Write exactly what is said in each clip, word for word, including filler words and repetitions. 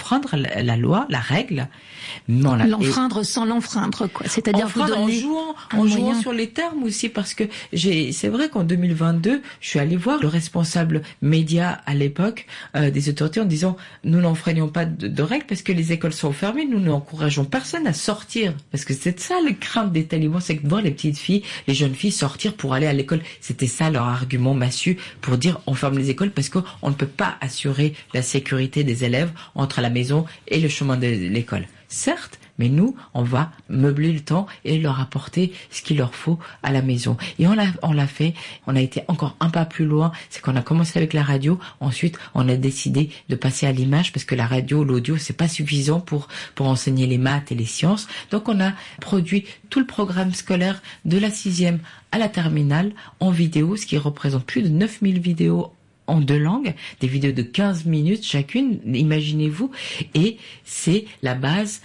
enfreindre la, la loi, la règle. Mais on l'a, l'enfreindre et, sans l'enfreindre, quoi. C'est-à-dire vous donner en jouant, en jouant sur les termes aussi, parce que j'ai, c'est vrai qu'en deux mille vingt-deux, je suis allée voir le responsable média à l'époque euh, des autorités en disant nous n'enfreignons pas de, de règles parce que les écoles sont fermées, nous n'encourageons personne à sortir, parce que c'est ça le crainte des talibans, c'est que voir les petites filles, les jeunes filles sortir pour aller à l'école, c'était ça leur argument massue pour dire on ferme les écoles parce qu'on ne peut pas assurer la sécurité des élèves entre la maison et le chemin de l'école. Certes, mais nous, on va meubler le temps et leur apporter ce qu'il leur faut à la maison. Et on l'a, on l'a fait, on a été encore un pas plus loin, c'est qu'on a commencé avec la radio, ensuite on a décidé de passer à l'image parce que la radio, l'audio, c'est pas suffisant pour, pour enseigner les maths et les sciences. Donc on a produit tout le programme scolaire de la sixième à la terminale en vidéo, ce qui représente plus de neuf mille vidéos en deux langues, des vidéos de quinze minutes chacune, imaginez-vous, et c'est la base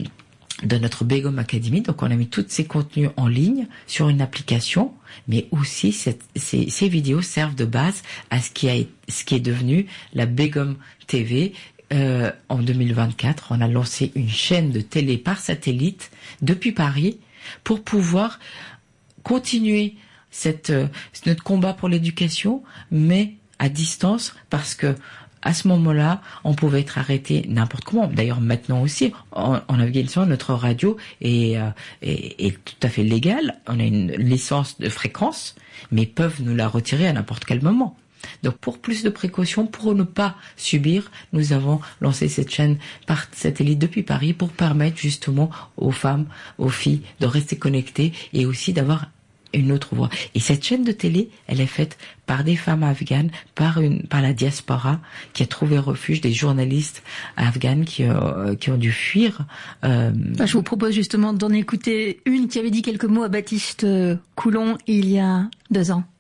de notre Begum Academy. Donc on a mis tous ces contenus en ligne sur une application, mais aussi cette, ces, ces vidéos servent de base à ce qui, a, ce qui est devenu la Begum T V. Euh, en deux mille vingt-quatre, on a lancé une chaîne de télé par satellite depuis Paris pour pouvoir continuer cette, euh, notre combat pour l'éducation, mais à distance, parce que à ce moment-là, on pouvait être arrêté n'importe comment. D'ailleurs, maintenant aussi, en, en Afghanistan, notre radio est, euh, est, est tout à fait légale. On a une licence de fréquence, mais peuvent nous la retirer à n'importe quel moment. Donc, pour plus de précautions, pour ne pas subir, nous avons lancé cette chaîne par satellite depuis Paris pour permettre justement aux femmes, aux filles de rester connectées et aussi d'avoir une autre voix. Et cette chaîne de télé, elle est faite par des femmes afghanes, par une, par la diaspora qui a trouvé refuge, des journalistes afghanes qui, euh, qui ont dû fuir. Euh... Je vous propose justement d'en écouter une qui avait dit quelques mots à Baptiste Coulon il y a deux ans.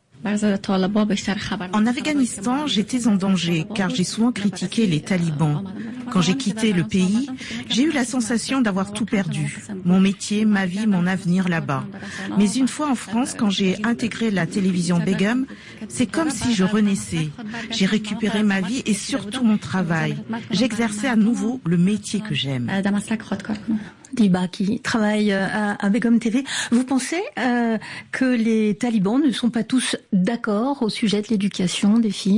En Afghanistan, j'étais en danger car j'ai souvent critiqué les talibans. Quand j'ai quitté le pays, j'ai eu la sensation d'avoir tout perdu. Mon métier, ma vie, mon avenir là-bas. Mais une fois en France, quand j'ai intégré la télévision Begum, c'est comme si je renaissais. J'ai récupéré ma vie et surtout mon travail. J'exerçais à nouveau le métier que j'aime. Diba, qui travaille à, à Begum T V. Vous pensez euh, que les talibans ne sont pas tous d'accord au sujet de l'éducation des filles ?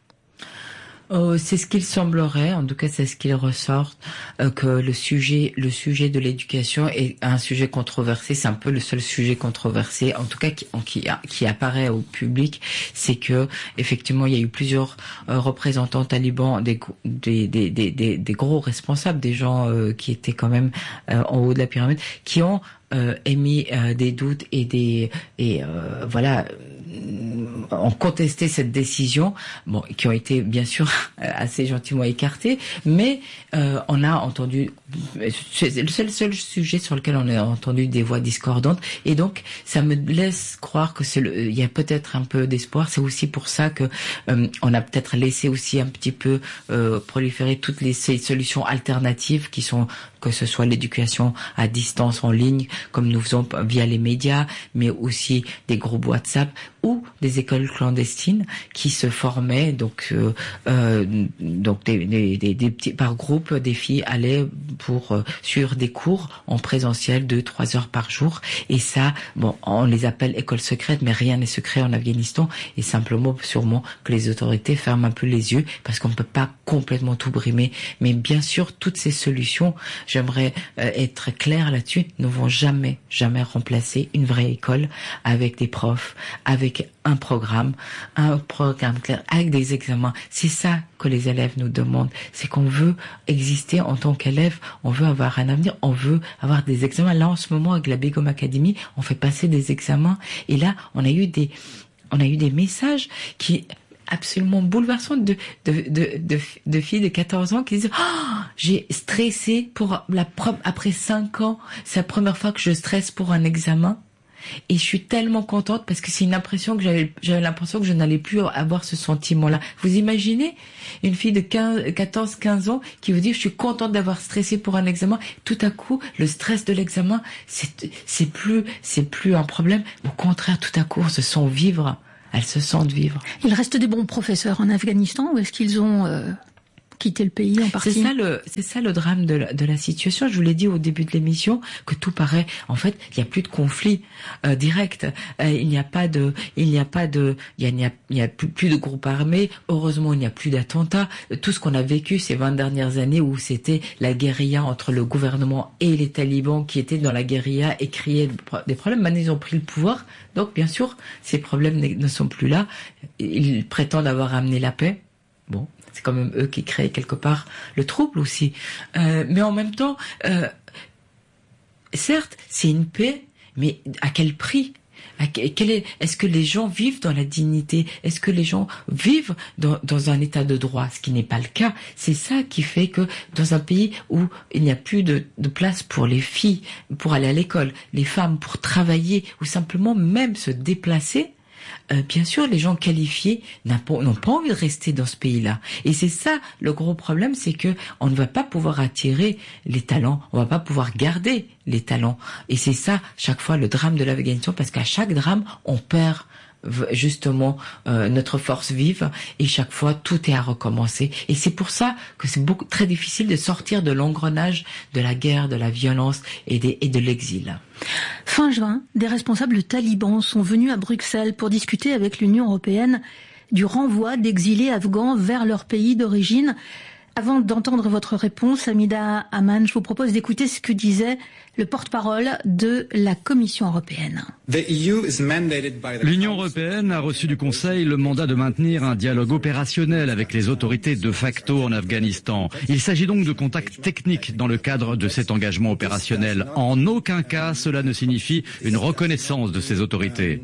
Oh, c'est ce qu'il semblerait, en tout cas c'est ce qu'il ressort, euh, que le sujet, le sujet de l'éducation est un sujet controversé. C'est un peu le seul sujet controversé, en tout cas qui, qui, qui apparaît au public, c'est que effectivement il y a eu plusieurs euh, représentants talibans, des, des, des, des, des, des gros responsables, des gens euh, qui étaient quand même euh, en haut de la pyramide, qui ont euh, émis euh, des doutes et des et euh, voilà. ont contesté cette décision, bon, qui ont été bien sûr assez gentiment écartés, mais euh, on a entendu, c'est le seul, seul sujet sur lequel on a entendu des voix discordantes, et donc ça me laisse croire que c'est le, il y a peut-être un peu d'espoir. C'est aussi pour ça que euh, on a peut-être laissé aussi un petit peu euh, proliférer toutes les ces solutions alternatives qui sont, que ce soit l'éducation à distance en ligne, comme nous faisons via les médias, mais aussi des groupes WhatsApp ou des écoles clandestines qui se formaient, donc euh, euh, donc des, des, des, des petits par groupe, des filles allaient pour euh, suivre des cours en présentiel deux trois heures par jour. Et ça, bon, on les appelle écoles secrètes, mais rien n'est secret en Afghanistan, et simplement sûrement que les autorités ferment un peu les yeux parce qu'on ne peut pas complètement tout brimer. Mais bien sûr, toutes ces solutions, j'aimerais euh, être clair là-dessus, ne vont jamais jamais remplacer une vraie école avec des profs, avec un programme, un programme clair, avec des examens. C'est ça que les élèves nous demandent. C'est qu'on veut exister en tant qu'élève, on veut avoir un avenir, on veut avoir des examens. Là, en ce moment, avec la Begum Academy, on fait passer des examens. Et là, on a eu des, on a eu des messages qui absolument bouleversants de, de, de, de, de filles de quatorze ans qui disent oh, j'ai stressé pour la première, après cinq ans, c'est la première fois que je stresse pour un examen. Et je suis tellement contente parce que c'est une impression que j'avais, j'avais l'impression que je n'allais plus avoir ce sentiment-là. Vous imaginez une fille de quatorze quinze ans qui vous dit je suis contente d'avoir stressé pour un examen. Tout à coup, le stress de l'examen, c'est, c'est plus, c'est plus un problème. Au contraire, tout à coup, on se sent vivre. Elles se sentent vivre. Il reste des bons professeurs en Afghanistan ou est-ce qu'ils ont euh, quitter le pays en partie. C'est ça le, c'est ça le drame de la, de la situation. Je vous l'ai dit au début de l'émission que tout paraît, en fait, il n'y a plus de conflit euh, direct. Euh, il n'y a pas de, il n'y a pas de, il y a, il y a, il y a plus, plus de groupes armés. Heureusement, il n'y a plus d'attentats. Tout ce qu'on a vécu ces vingt dernières années où c'était la guérilla entre le gouvernement et les talibans qui étaient dans la guérilla et criaient des problèmes. Maintenant, ils ont pris le pouvoir. Donc, bien sûr, ces problèmes ne sont plus là. Ils prétendent avoir amené la paix. Bon, c'est quand même eux qui créent quelque part le trouble aussi. Euh, mais en même temps, euh, certes, c'est une paix, mais à quel prix ? À quel est, est-ce que les gens vivent dans la dignité ? Est-ce que les gens vivent dans, dans un état de droit ? Ce qui n'est pas le cas. C'est ça qui fait que dans un pays où il n'y a plus de, de place pour les filles, pour aller à l'école, les femmes pour travailler ou simplement même se déplacer, Euh, bien sûr, les gens qualifiés n'ont pas, n'ont pas envie de rester dans ce pays-là. Et c'est ça le gros problème, c'est que on ne va pas pouvoir attirer les talents, on va pas pouvoir garder les talents. Et c'est ça, chaque fois, le drame de l'Afghanistan, parce qu'à chaque drame, on perd justement euh, notre force vive et chaque fois tout est à recommencer et c'est pour ça que c'est beaucoup très difficile de sortir de l'engrenage de la guerre, de la violence et, des, et de l'exil. Fin juin, des responsables talibans sont venus à Bruxelles pour discuter avec l'Union européenne du renvoi d'exilés afghans vers leur pays d'origine. Avant d'entendre votre réponse, Hamida Aman, je vous propose d'écouter ce que disait le porte-parole de la Commission européenne. L'Union européenne a reçu du Conseil le mandat de maintenir un dialogue opérationnel avec les autorités de facto en Afghanistan. Il s'agit donc de contacts techniques dans le cadre de cet engagement opérationnel. En aucun cas, cela ne signifie une reconnaissance de ces autorités.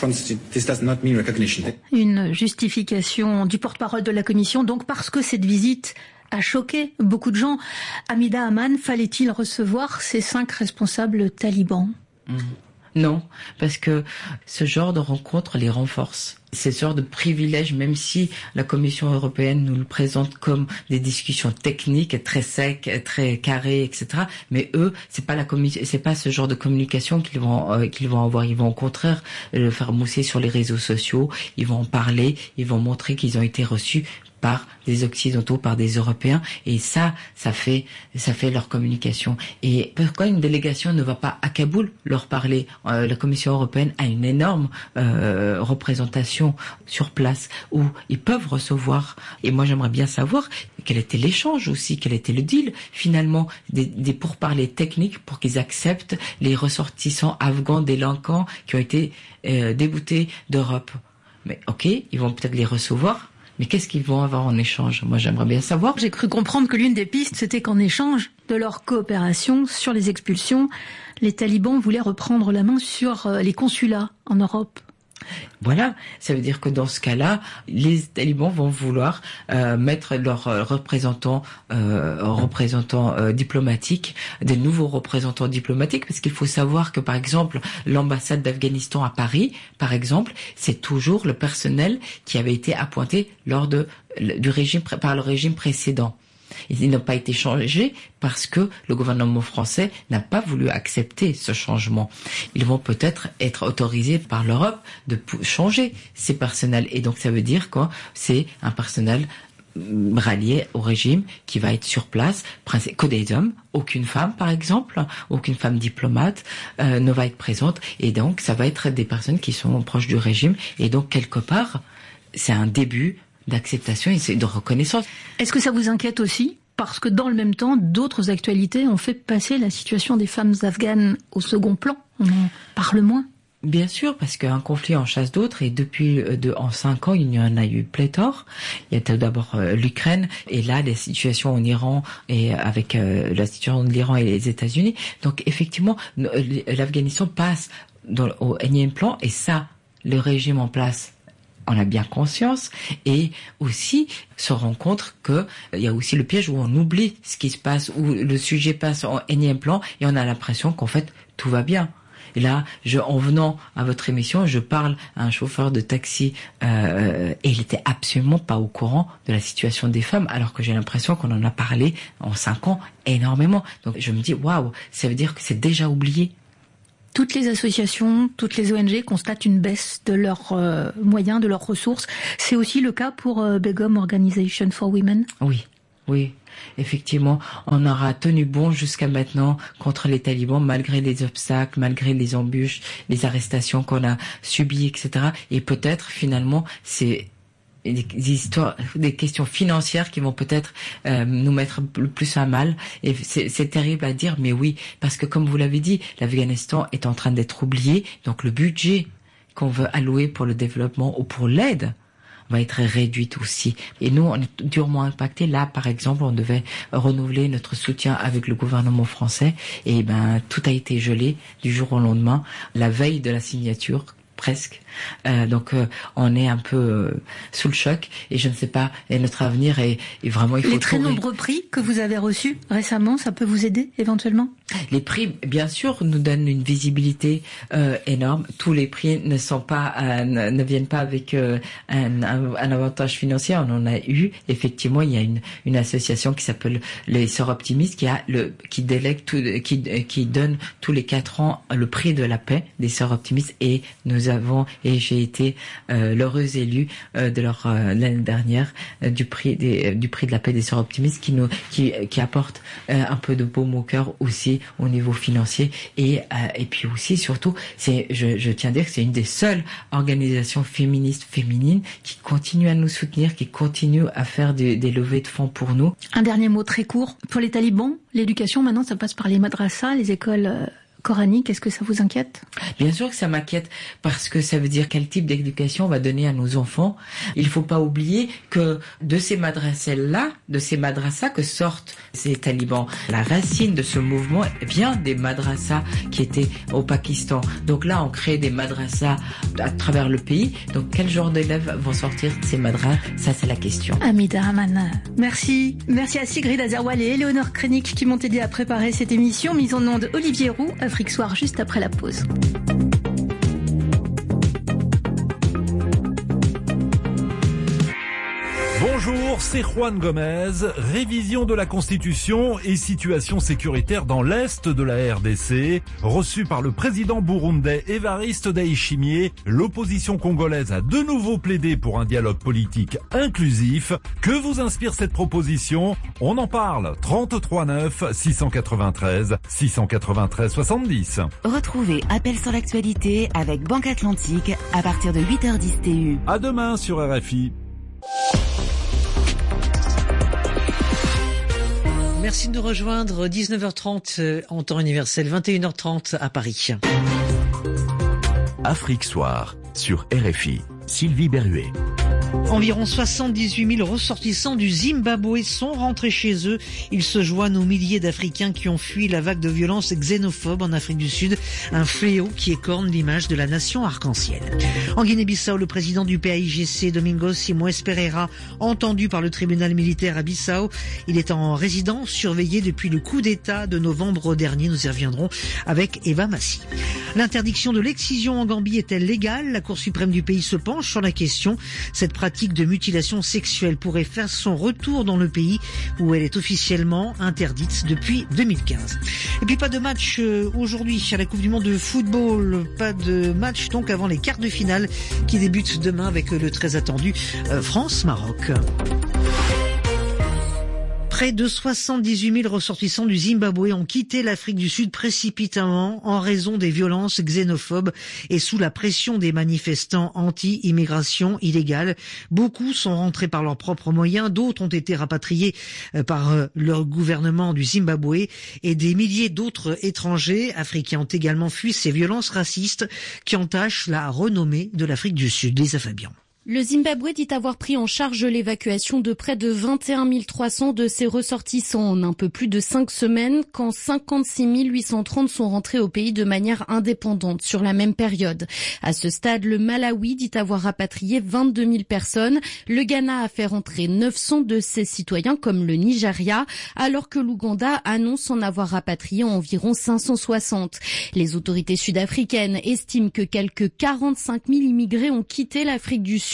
Une justification du porte-parole de la Commission, donc parce que cette visite a choqué beaucoup de gens. Hamida Aman, fallait-il recevoir ces cinq responsables talibans ? mmh. Non, parce que ce genre de rencontre les renforce. Ce genre de privilège, même si la Commission européenne nous le présente comme des discussions techniques, très secs, très carrées, et cetera. Mais eux, c'est pas la commission, c'est pas ce genre de communication qu'ils vont euh, qu'ils vont avoir. Ils vont au contraire le faire mousser sur les réseaux sociaux. Ils vont en parler. Ils vont montrer qu'ils ont été reçus par des Occidentaux, par des Européens, et ça, ça fait, ça fait leur communication. Et pourquoi une délégation ne va pas à Kaboul leur parler ? euh, La Commission européenne a une énorme euh, représentation sur place où ils peuvent recevoir. Et moi, j'aimerais bien savoir quel était l'échange aussi, quel était le deal finalement des, des pourparlers techniques pour qu'ils acceptent les ressortissants afghans délinquants qui ont été euh, déboutés d'Europe. Mais ok, ils vont peut-être les recevoir. Mais qu'est-ce qu'ils vont avoir en échange ? Moi, j'aimerais bien savoir. J'ai cru comprendre que l'une des pistes, c'était qu'en échange de leur coopération sur les expulsions, les talibans voulaient reprendre la main sur les consulats en Europe. Voilà, ça veut dire que dans ce cas-là, les talibans vont vouloir euh, mettre leurs euh, représentants, euh, représentants euh, diplomatiques, des nouveaux représentants diplomatiques, parce qu'il faut savoir que par exemple l'ambassade d'Afghanistan à Paris, par exemple, c'est toujours le personnel qui avait été appointé lors de du régime par le régime précédent. Ils n'ont pas été changés parce que le gouvernement français n'a pas voulu accepter ce changement. Ils vont peut-être être autorisés par l'Europe de changer ces personnels. Et donc ça veut dire que c'est un personnel rallié au régime qui va être sur place, que des hommes, aucune femme par exemple, aucune femme diplomate euh, ne va être présente. Et donc ça va être des personnes qui sont proches du régime. Et donc quelque part, c'est un début d'acceptation et de reconnaissance. Est-ce que ça vous inquiète aussi ? Parce que dans le même temps, d'autres actualités ont fait passer la situation des femmes afghanes au second plan. On en parle moins. Bien sûr, parce qu'un conflit en chasse d'autres, et depuis de, en cinq ans, il y en a eu pléthore. Il y a tout d'abord euh, l'Ukraine, et là, les situations en Iran, et avec euh, la situation de l'Iran et les États-Unis. Donc, effectivement, l'Afghanistan passe dans, au énième plan, et ça, le régime en place on a bien conscience, et aussi se rend compte que il y a aussi le piège où on oublie ce qui se passe, où le sujet passe en énième plan et on a l'impression qu'en fait tout va bien. Et là, je, en venant à votre émission, je parle à un chauffeur de taxi euh, et il était absolument pas au courant de la situation des femmes, alors que j'ai l'impression qu'on en a parlé en cinq ans énormément. Donc je me dis waouh, ça veut dire que c'est déjà oublié. Toutes les associations, toutes les O N G constatent une baisse de leurs euh, moyens, de leurs ressources. C'est aussi le cas pour euh, Begum Organization for Women. Oui. Oui, effectivement, on aura tenu bon jusqu'à maintenant contre les talibans, malgré les obstacles, malgré les embûches, les arrestations qu'on a subies, et cetera. Et peut-être, finalement, c'est des histoires, des questions financières qui vont peut-être euh, nous mettre le plus à mal. Et c'est, c'est terrible à dire, mais oui, parce que comme vous l'avez dit, l'Afghanistan est en train d'être oublié, donc le budget qu'on veut allouer pour le développement ou pour l'aide va être réduite aussi. Et nous, on est durement impactés. Là, par exemple, on devait renouveler notre soutien avec le gouvernement français. Et ben, tout a été gelé du jour au lendemain, la veille de la signature, presque. Euh, donc euh, on est un peu euh, sous le choc et je ne sais pas, et notre avenir est, est vraiment, il faut les très trouver... nombreux prix que vous avez reçus récemment, ça peut vous aider éventuellement? Les prix, bien sûr, nous donnent une visibilité euh, énorme. Tous les prix ne sont pas, euh, ne, ne viennent pas avec euh, un, un, un avantage financier. On en a eu. Effectivement, il y a une, une association qui s'appelle les Sœurs Optimistes qui a le, qui délègue tout, qui, qui donne tous les quatre ans le prix de la paix des Sœurs Optimistes, et nous avons et j'ai été euh, l'heureuse élue euh, de leur euh, l'année dernière euh, du prix des, euh, du prix de la paix des Sœurs Optimistes, qui nous qui qui apporte euh, un peu de baume au cœur aussi au niveau financier, et euh, et puis aussi surtout c'est je je tiens à dire que c'est une des seules organisations féministes féminines qui continue à nous soutenir, qui continue à faire des, des levées de fonds pour nous. Un dernier mot très court pour les talibans, l'éducation maintenant ça passe par les madrasas, les écoles euh... coranique, est-ce que ça vous inquiète? Bien sûr que ça m'inquiète, parce que ça veut dire quel type d'éducation on va donner à nos enfants. Il faut pas oublier que de ces madrasas-là, de ces madrasas que sortent ces talibans, la racine de ce mouvement vient des madrasas qui étaient au Pakistan. Donc là, on crée des madrasas à travers le pays. Donc quel genre d'élèves vont sortir de ces madrasas? Ça, c'est la question. Hamida Haman, merci. Merci à Sigrid Azerwal et Éléonore Krenik qui m'ont aidé à préparer cette émission, mise en onde Olivier Roux, Afrique Soir, juste après la pause. Bonjour, c'est Juan Gomez. Révision de la Constitution et situation sécuritaire dans l'Est de la R D C. Reçu par le président burundais Évariste Ndayishimiye, l'opposition congolaise a de nouveau plaidé pour un dialogue politique inclusif. Que vous inspire cette proposition? On en parle. trente-trois neuf six cent quatre-vingt-treize six cent quatre-vingt-treize soixante-dix. Retrouvez Appel sur l'actualité avec Banque Atlantique à partir de huit heures dix T U. À demain sur R F I. Merci de nous rejoindre, dix-neuf heures trente en temps universel, vingt et une heures trente à Paris. Afrique Soir sur R F I. Sylvie Berruet. Environ soixante-dix-huit mille ressortissants du Zimbabwe sont rentrés chez eux. Ils se joignent aux milliers d'Africains qui ont fui la vague de violence xénophobe en Afrique du Sud, un fléau qui écorne l'image de la nation arc-en-ciel. En Guinée-Bissau, le président du P A I G C, Domingos Simoes Pereira, entendu par le tribunal militaire à Bissau. Il est en résidence surveillée depuis le coup d'État de novembre dernier. Nous y reviendrons avec Eva Massi. L'interdiction de l'excision en Gambie est-elle légale? La Cour suprême du pays se penche sur la question. Cette pratique de mutilation sexuelle pourrait faire son retour dans le pays où elle est officiellement interdite depuis deux mille quinze. Et puis pas de match aujourd'hui à la Coupe du Monde de football, pas de match donc avant les quarts de finale qui débutent demain avec le très attendu France-Maroc. Près de soixante-dix-huit mille ressortissants du Zimbabwe ont quitté l'Afrique du Sud précipitamment en raison des violences xénophobes et sous la pression des manifestants anti-immigration illégale. Beaucoup sont rentrés par leurs propres moyens, d'autres ont été rapatriés par le gouvernement du Zimbabwe et des milliers d'autres étrangers africains ont également fui ces violences racistes qui entachent la renommée de l'Afrique du Sud. Lisa Fabian. Le Zimbabwe dit avoir pris en charge l'évacuation de près de vingt et un mille trois cents de ses ressortissants en un peu plus de cinq semaines, quand cinquante-six mille huit cent trente sont rentrés au pays de manière indépendante sur la même période. À ce stade, le Malawi dit avoir rapatrié vingt-deux mille personnes. Le Ghana a fait rentrer neuf cents de ses citoyens, comme le Nigeria, alors que l'Ouganda annonce en avoir rapatrié environ cinq cent soixante. Les autorités sud-africaines estiment que quelques quarante-cinq mille immigrés ont quitté l'Afrique du Sud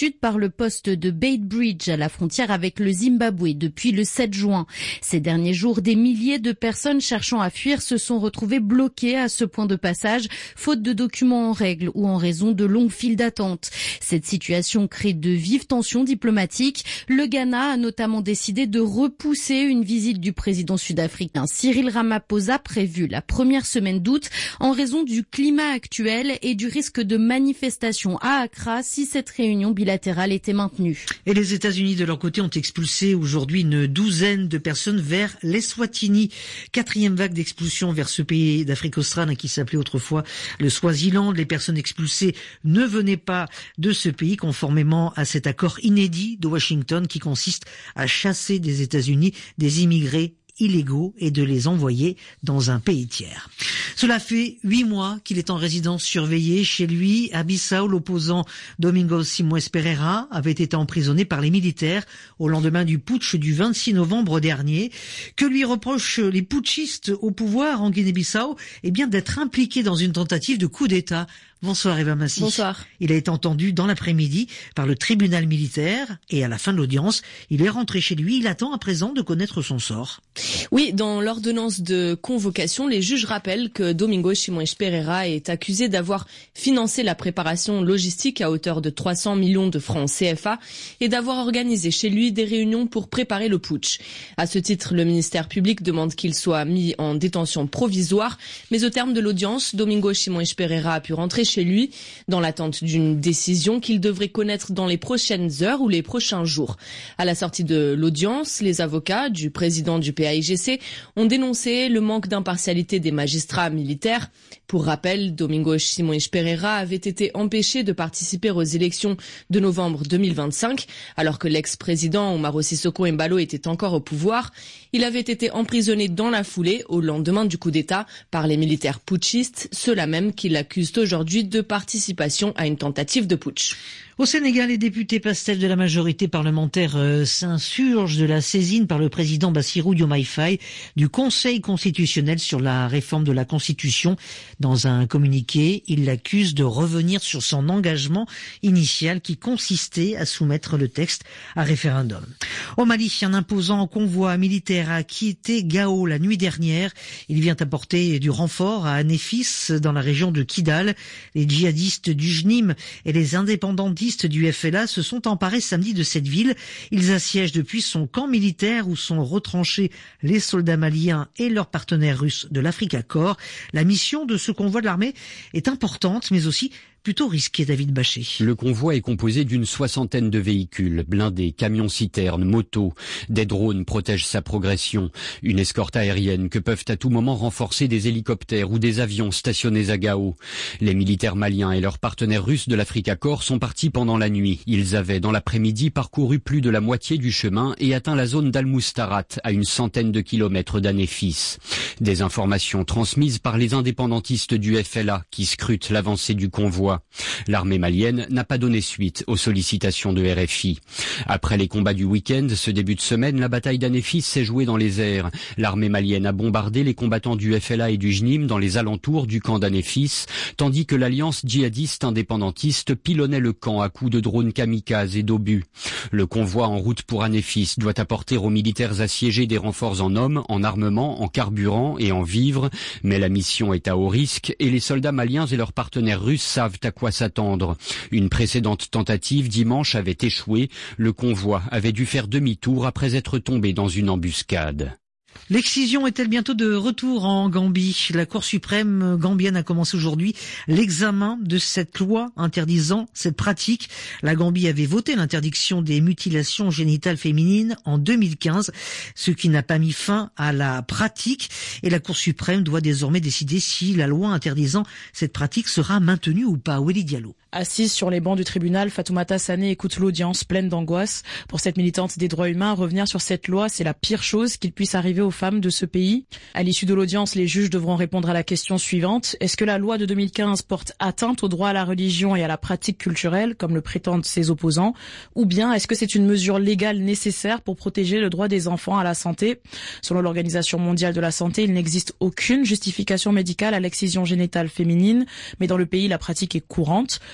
Sud par le poste de Beit Bridge à la frontière avec le Zimbabwe depuis le sept juin. Ces derniers jours, des milliers de personnes cherchant à fuir se sont retrouvées bloquées à ce point de passage, faute de documents en règle ou en raison de longues files d'attente. Cette situation crée de vives tensions diplomatiques. Le Ghana a notamment décidé de repousser une visite du président sud-africain Cyril Ramaphosa prévue la première semaine d'août en raison du climat actuel et du risque de manifestations à Accra si cette réunion bilatérale était maintenue. Et les États-Unis, de leur côté, ont expulsé aujourd'hui une douzaine de personnes vers l'Eswatini. Quatrième vague d'expulsion vers ce pays d'Afrique australe qui s'appelait autrefois le Swaziland. Les personnes expulsées ne venaient pas de ce pays, conformément à cet accord inédit de Washington qui consiste à chasser des États-Unis des immigrés illégaux et de les envoyer dans un pays tiers. Cela fait huit mois qu'il est en résidence surveillée chez lui à Bissau. L'opposant Domingos Simões Pereira avait été emprisonné par les militaires au lendemain du putsch du vingt-six novembre dernier. Que lui reprochent les putschistes au pouvoir en Guinée-Bissau? Eh bien, d'être impliqué dans une tentative de coup d'État. Bonsoir Eva Massi. Bonsoir. Il a été entendu dans l'après-midi par le tribunal militaire et à la fin de l'audience, il est rentré chez lui. Il attend à présent de connaître son sort. Oui, dans l'ordonnance de convocation, les juges rappellent que Domingos Simões Pereira est accusé d'avoir financé la préparation logistique à hauteur de trois cents millions de francs C F A et d'avoir organisé chez lui des réunions pour préparer le putsch. À ce titre, le ministère public demande qu'il soit mis en détention provisoire, mais au terme de l'audience, Domingos Simões Pereira a pu rentrer chez lui dans l'attente d'une décision qu'il devrait connaître dans les prochaines heures ou les prochains jours. À la sortie de l'audience, les avocats du président du P A I G C ont dénoncé le manque d'impartialité des magistrats militaires. Pour rappel, Domingos Simões Pereira avait été empêché de participer aux élections de novembre deux mille vingt-cinq, alors que l'ex-président Umaro Sissoco Embalo était encore au pouvoir. Il avait été emprisonné dans la foulée au lendemain du coup d'État par les militaires putschistes, ceux-là même qui l'accusent aujourd'hui de participation à une tentative de putsch. Au Sénégal, les députés pastels de la majorité parlementaire euh, s'insurgent de la saisine par le président Bassirou Diomaye Faye du Conseil constitutionnel sur la réforme de la Constitution. Dans un communiqué, il l'accuse de revenir sur son engagement initial qui consistait à soumettre le texte à référendum. Au Mali, un imposant convoi militaire a quitté Gao la nuit dernière. Il vient apporter du renfort à Néfis dans la région de Kidal. Les djihadistes du J N I M et les indépendantistes du F L A se sont emparés samedi de cette ville. Ils assiègent depuis son camp militaire où sont retranchés les soldats maliens et leurs partenaires russes de l'Africa Corps. La mission de ce convoi de l'armée est importante, mais aussi plutôt risqué, David Bachet. Le convoi est composé d'une soixantaine de véhicules, blindés, camions-citernes, motos. Des drones protègent sa progression. Une escorte aérienne que peuvent à tout moment renforcer des hélicoptères ou des avions stationnés à Gao. Les militaires maliens et leurs partenaires russes de l'Africa Corps sont partis pendant la nuit. Ils avaient, dans l'après-midi, parcouru plus de la moitié du chemin et atteint la zone d'Al-Moustarat, à une centaine de kilomètres d'Anéfis. Des informations transmises par les indépendantistes du F L A qui scrutent l'avancée du convoi. L'armée malienne n'a pas donné suite aux sollicitations de R F I. Après les combats du week-end, ce début de semaine, la bataille d'Anéfis s'est jouée dans les airs. L'armée malienne a bombardé les combattants du F L A et du J N I M dans les alentours du camp d'Anéfis, tandis que l'alliance djihadiste indépendantiste pilonnait le camp à coups de drones kamikazes et d'obus. Le convoi en route pour Anéfis doit apporter aux militaires assiégés des renforts en hommes, en armement, en carburant et en vivres, mais la mission est à haut risque et les soldats maliens et leurs partenaires russes savent à quoi s'attendre. Une précédente tentative dimanche avait échoué. Le convoi avait dû faire demi-tour après être tombé dans une embuscade. L'excision est-elle bientôt de retour en Gambie? La Cour suprême gambienne a commencé aujourd'hui l'examen de cette loi interdisant cette pratique. La Gambie avait voté l'interdiction des mutilations génitales féminines en deux mille quinze, ce qui n'a pas mis fin à la pratique. Et la Cour suprême doit désormais décider si la loi interdisant cette pratique sera maintenue ou pas. Willy Diallo. Assise sur les bancs du tribunal, Fatoumata Sané écoute l'audience pleine d'angoisse. Pour cette militante des droits humains, revenir sur cette loi, c'est la pire chose qu'il puisse arriver aux femmes de ce pays. À l'issue de l'audience, les juges devront répondre à la question suivante. Est-ce que la loi de deux mille quinze porte atteinte au droit à la religion et à la pratique culturelle, comme le prétendent ses opposants? Ou bien est-ce que c'est une mesure légale nécessaire pour protéger le droit des enfants à la santé? Selon l'Organisation mondiale de la santé, il n'existe aucune justification médicale à l'excision génitale féminine, mais dans le pays, la pratique est courante.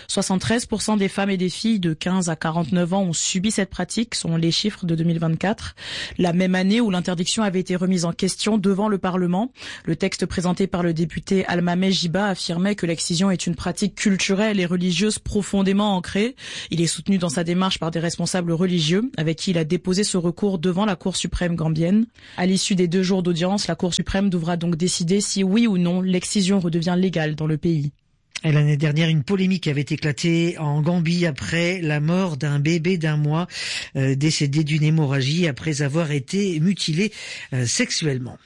soixante-treize pour cent des femmes et des filles de quinze à quarante-neuf ans ont subi cette pratique, selon les chiffres de deux mille vingt-quatre. La même année où l'interdiction avait été remise en question devant le Parlement. Le texte présenté par le député Almameh Jiba affirmait que l'excision est une pratique culturelle et religieuse profondément ancrée. Il est soutenu dans sa démarche par des responsables religieux avec qui il a déposé ce recours devant la Cour suprême gambienne. À l'issue des deux jours d'audience, la Cour suprême devra donc décider si oui ou non l'excision redevient légale dans le pays. Et l'année dernière, une polémique avait éclaté en Gambie après la mort d'un bébé d'un mois euh, décédé d'une hémorragie après avoir été mutilé euh, sexuellement.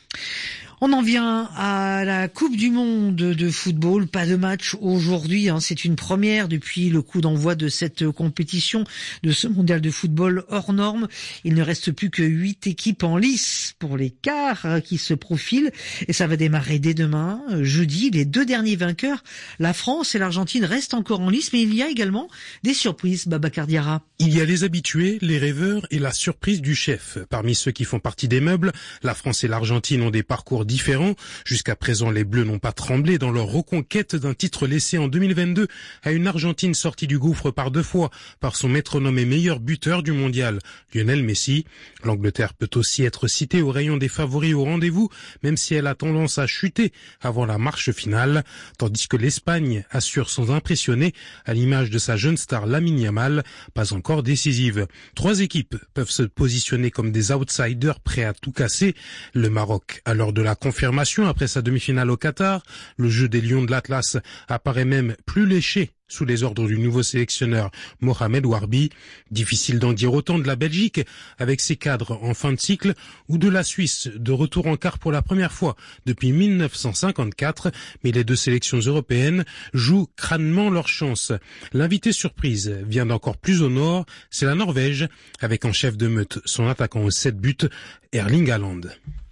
On en vient à la Coupe du Monde de football. Pas de match aujourd'hui, hein. C'est une première depuis le coup d'envoi de cette compétition, de ce mondial de football hors norme. Il ne reste plus que huit équipes en lice pour les quarts qui se profilent. Et ça va démarrer dès demain, jeudi. Les deux derniers vainqueurs, la France et l'Argentine, restent encore en lice. Mais il y a également des surprises, Babacar Diarra. Il y a les habitués, les rêveurs et la surprise du chef. Parmi ceux qui font partie des meubles, la France et l'Argentine ont des parcours différents. Jusqu'à présent, les Bleus n'ont pas tremblé dans leur reconquête d'un titre laissé en deux mille vingt-deux à une Argentine sortie du gouffre par deux fois par son métronome et meilleur buteur du mondial, Lionel Messi. L'Angleterre peut aussi être citée au rayon des favoris au rendez-vous, même si elle a tendance à chuter avant la marche finale, tandis que l'Espagne assure sans impressionner, à l'image de sa jeune star Lamine Yamal, pas encore décisive. Trois équipes peuvent se positionner comme des outsiders prêts à tout casser. Le Maroc, à l'heure de la confirmation après sa demi-finale au Qatar, le jeu des Lions de l'Atlas apparaît même plus léché sous les ordres du nouveau sélectionneur Mohamed Warbi. Difficile d'en dire autant de la Belgique avec ses cadres en fin de cycle ou de la Suisse de retour en quart pour la première fois depuis mille neuf cent cinquante-quatre, mais les deux sélections européennes jouent crânement leur chance. L'invité surprise vient d'encore plus au nord, c'est la Norvège avec en chef de meute son attaquant aux sept buts, Erling Haaland.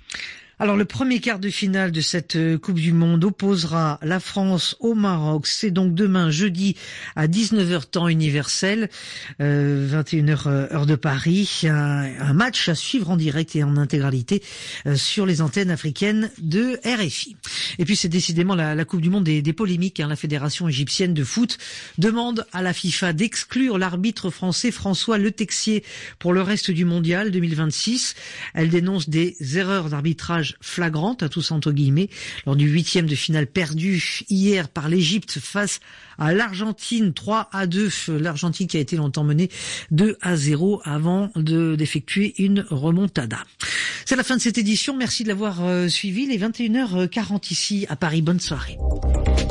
Alors le premier quart de finale de cette Coupe du Monde opposera la France au Maroc. C'est donc demain jeudi à dix-neuf heures temps universel, euh, vingt et une heures heure de Paris. Un, un match à suivre en direct et en intégralité euh, sur les antennes africaines de R F I. Et puis c'est décidément la, la Coupe du Monde des, des polémiques. Hein. La Fédération égyptienne de foot demande à la FIFA d'exclure l'arbitre français François Le Texier pour le reste du mondial deux mille vingt-six. Elle dénonce des erreurs d'arbitrage flagrante, à tous entre guillemets, lors du huitième de finale perdu hier par l'Égypte face à l'Argentine, trois à deux. L'Argentine qui a été longtemps menée deux à zéro avant de, d'effectuer une remontada. C'est la fin de cette édition. Merci de l'avoir euh, suivi. Les vingt et une heures quarante ici à Paris. Bonne soirée.